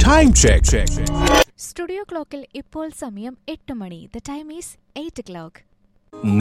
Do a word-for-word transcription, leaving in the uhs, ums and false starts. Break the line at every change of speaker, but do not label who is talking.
Time check.
Studio ക്ലോക്കിൽ ഇപ്പോൾ സമയം എട്ട് മണി. The time is eight o'clock.